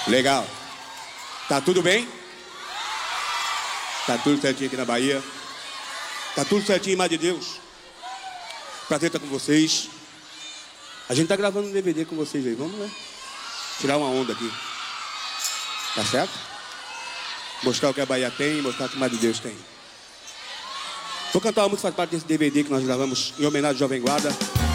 Legal. Tá tudo bem? Tá tudo certinho aqui na Bahia. Tá tudo certinho, irmã de Deus. Prazer estar com vocês. A gente tá gravando um DVD com vocês aí. Vamos, né? Tirar uma onda aqui. Tá certo? Mostrar o que a Bahia tem, mostrar o que a irmã de Deus tem. Vou cantar uma música que faz parte desse DVD que nós gravamos em homenagem ao Jovem Guarda.